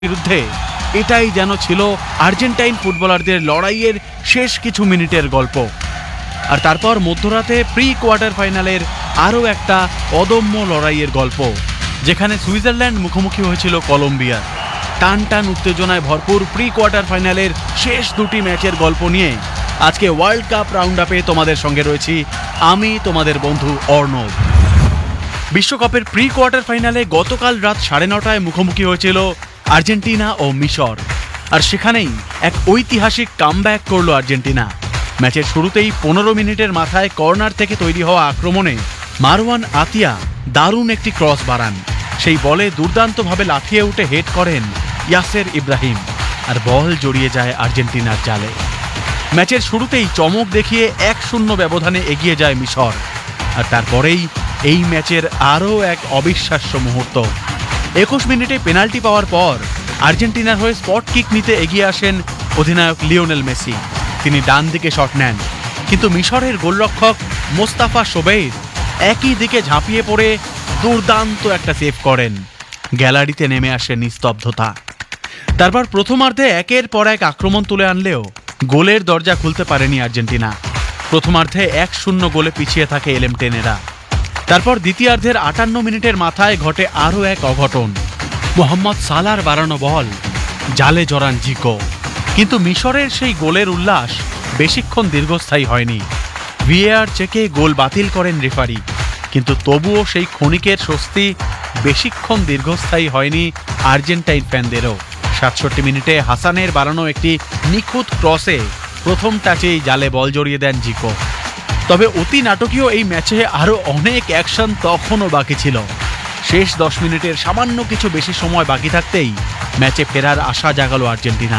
বিরুদ্ধে এটাই যেন ছিল আর্জেন্টাইন ফুটবলারদের লড়াইয়ের শেষ কিছু মিনিটের গল্প। আর তারপর মধ্যরাতে প্রি কোয়ার্টার ফাইনালের আরও একটা অদম্য লড়াইয়ের গল্প, যেখানে সুইজারল্যান্ড মুখোমুখি হয়েছিল কলম্বিয়ার। টান টান উত্তেজনায় ভরপুর প্রি কোয়ার্টার ফাইনালের শেষ দুটি ম্যাচের গল্প নিয়ে আজকে ওয়ার্ল্ড কাপ রাউন্ড আপে তোমাদের সঙ্গে রয়েছি আমি, তোমাদের বন্ধু অর্ণব। বিশ্বকাপের প্রি কোয়ার্টার ফাইনালে গতকাল রাত 9:30টায় মুখোমুখি হয়েছিল আর্জেন্টিনা ও মিশর, আর সেখানেই এক ঐতিহাসিক কামব্যাক করলো আর্জেন্টিনা। ম্যাচের শুরুতেই 15 মিনিটের মাথায় কর্নার থেকে তৈরি হওয়া আক্রমণে মারওয়ান আতিয়া দারুণ একটি ক্রস বাড়ান। সেই বলে দুর্দান্তভাবে লাফিয়ে উঠে হেড করেন ইয়াসের ইব্রাহিম, আর বল জড়িয়ে যায় আর্জেন্টিনার জালে। ম্যাচের শুরুতেই চমক দেখিয়ে 1-0 ব্যবধানে এগিয়ে যায় মিশর, আর তারপরেই এই ম্যাচের আরও এক অবিশ্বাস্য মুহূর্ত। 21 মিনিটে পেনাল্টি পাওয়ার পর আর্জেন্টিনার হয়ে স্পট কিক নিতে এগিয়ে আসেন অধিনায়ক লিওনেল মেসি। তিনি ডান দিকে শট নেন, কিন্তু মিশরের গোলরক্ষক মোস্তাফা শোবেইর একই দিকে ঝাঁপিয়ে পড়ে দুর্দান্ত একটা সেভ করেন। গ্যালারিতে নেমে আসে নিস্তব্ধতা। তারপর প্রথমার্ধে একের পর এক আক্রমণ তুলে আনলেও গোলের দরজা খুলতে পারেনি আর্জেন্টিনা। প্রথমার্ধে 1-0 গোলে পিছিয়ে থাকে এলেমটেনেরা। তারপর দ্বিতীয়ার্ধের 58 মিনিটের মাথায় ঘটে আরও এক অঘটন। মোহাম্মদ সালার বাড়ানো বল জালে জড়ান জিকো, কিন্তু মিশরের সেই গোলের উল্লাস বেশিক্ষণ দীর্ঘস্থায়ী হয়নি। ভিএআর চেকে গোল বাতিল করেন রেফারি, কিন্তু তবুও সেই ক্ষণিকের স্বস্তি বেশিক্ষণ দীর্ঘস্থায়ী হয়নি আর্জেন্টাইন ফ্যানদেরও। 67 মিনিটে হাসানের বাড়ানো একটি নিখুঁত ক্রসে প্রথম টাচেই জালে বল জড়িয়ে দেন জিকো। তবে অতি নাটকীয় এই ম্যাচে আরও অনেক অ্যাকশন তখনও বাকি ছিল। শেষ 10 মিনিটের সামান্য কিছু বেশি সময় বাকি থাকতেই ম্যাচে ফেরার আশা জাগালো আর্জেন্টিনা।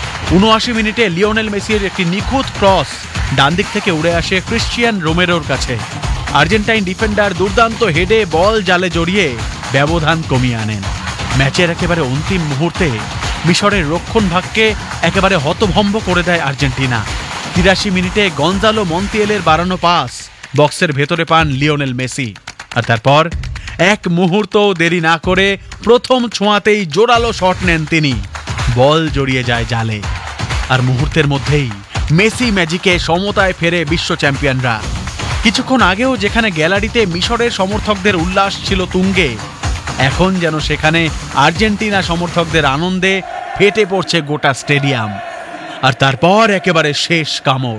79 মিনিটে লিওনেল মেসির একটি নিখুঁত ক্রস ডান দিক থেকে উড়ে আসে ক্রিশ্চিয়ান রোমেরোর কাছে। আর্জেন্টাইন ডিফেন্ডার দুর্দান্ত হেডে বল জালে জড়িয়ে ব্যবধান কমিয়ে আনেন। ম্যাচের একেবারে অন্তিম মুহূর্তে মিশরের রক্ষণভাগকে একেবারে হতভম্ব করে দেয় আর্জেন্টিনা। 83 মিনিটে গঞ্জালো মন্তিয়েলের বাড়ানো পাস বক্সের ভেতরে পান লিওনেল মেসি, আর তারপর এক মুহূর্ত দেরি না করে প্রথম ছোঁয়াতেই জোরালো শট নেন তিনি। বল জড়িয়ে যায় জালে, আর মুহূর্তের মধ্যেই মেসি ম্যাজিকে সমতায় ফেরে বিশ্ব চ্যাম্পিয়নরা। কিছুক্ষণ আগেও যেখানে গ্যালারিতে মিশরের সমর্থকদের উল্লাস ছিল তুঙ্গে, এখন যেন সেখানে আর্জেন্টিনা সমর্থকদের আনন্দে ফেটে পড়ছে গোটা স্টেডিয়াম। আর তারপর একেবারে শেষ কামড়।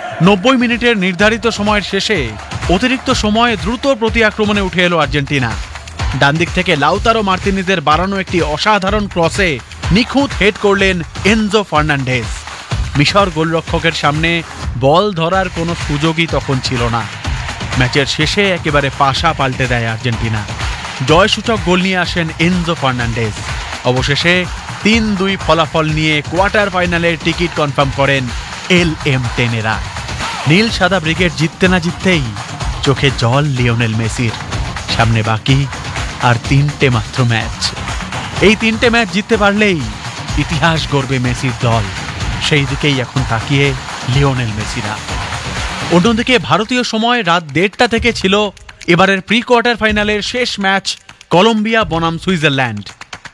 90 মিনিটের নির্ধারিত সময়ের শেষে অতিরিক্ত সময়ে দ্রুত প্রতি আক্রমণে উঠে এলো আর্জেন্টিনা। ডান দিক থেকে লাউতারো মার্তিনেজের বাড়ানো একটি অসাধারণ ক্রসে নিখুঁত হেড করলেন এনজো ফার্নান্ডেজ। মিশর গোলরক্ষকের সামনে বল ধরার কোনো সুযোগই তখন ছিল না। ম্যাচের শেষে একেবারে পাশা পাল্টে দেয় আর্জেন্টিনা। জয়সূচক গোল নিয়ে আসেন এনজো ফার্নান্ডেজ। অবশেষে 3-2 ফলাফল নিয়ে কোয়ার্টার ফাইনালের টিকিট কনফার্ম করেন এলেমটেনেরা। নীল সাদা ব্রিগেড জিততে না জিততেই চোখে জল লিওনেল মেসির। সামনে বাকি আর 3টে মাত্র ম্যাচ। এই 3টে ম্যাচ জিততে পারলেই ইতিহাস গড়বে মেসির দল। সেই দিকেই এখন তাকিয়ে লিওনেল মেসিরা। অন্যদিকে ভারতীয় সময় রাত 1:30 থেকে ছিল এবারের প্রি কোয়ার্টার ফাইনালের শেষ ম্যাচ কলম্বিয়া বনাম সুইজারল্যান্ড।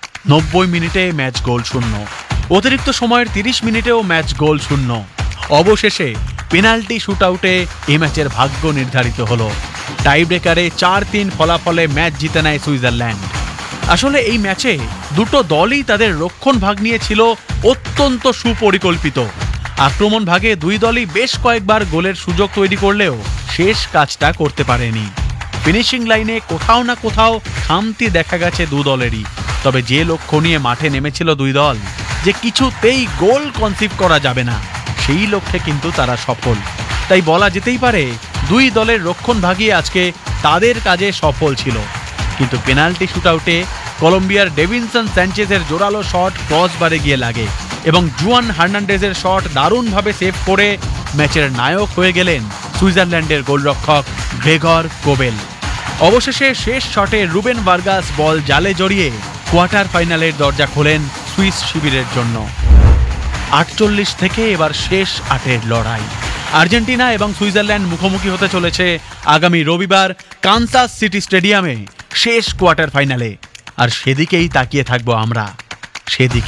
90 মিনিটে ম্যাচ গোল শূন্য, অতিরিক্ত সময়ের 30 মিনিটেও ম্যাচ গোল শূন্য। অবশেষে পেনাল্টি শুটআউটে এই ম্যাচের ভাগ্য নির্ধারিত হলো। টাই ব্রেকারে 4-3 ফলাফলে ম্যাচ জিতে নেয় সুইজারল্যান্ড। আসলে এই ম্যাচে দুটো দলই তাদের রক্ষণ ভাগ নিয়েছিল অত্যন্ত সুপরিকল্পিত। আক্রমণ ভাগে দুই দলই বেশ কয়েকবার গোলের সুযোগ তৈরি করলেও শেষ কাজটা করতে পারেনি। ফিনিশিং লাইনে কোথাও না কোথাও খামতি দেখা গেছে দু দলেরই। তবে যে লক্ষ্য নিয়ে মাঠে নেমেছিল দুই দল, যে কিছুতেই গোল কনসিভ করা যাবে না, সেই লক্ষ্যে কিন্তু তারা সফল। তাই বলা যেতেই পারে দুই দলের রক্ষণ ভাগই আজকে তাদের কাজে সফল ছিল। কিন্তু পেনাল্টি শুটআউটে কলম্বিয়ার ডেভিনসন স্যাঞ্চেজের জোরালো শট ক্রসবারে গিয়ে লাগে এবং জুয়ান হার্নান্ডেজের শট দারুণভাবে সেভ করে ম্যাচের নায়ক হয়ে গেলেন সুইজারল্যান্ডের গোলরক্ষক গ্রেগর কোবেল। অবশেষে শেষ শটে রুবেন ভার্গাস বল জালে জড়িয়ে কোয়ার্টার ফাইনালের দরজা খোলেন সুইস শিবিরের জন্য। 48 থেকে এবার শেষ 8-এর লড়াই। আর্জেন্টিনা এবং সুইজারল্যান্ড মুখোমুখি হতে চলেছে আগামী রবিবার কানসাস সিটি স্টেডিয়ামে শেষ কোয়ার্টার ফাইনালে, আর সেদিকেই তাকিয়ে থাকবো আমরা। সেদিকে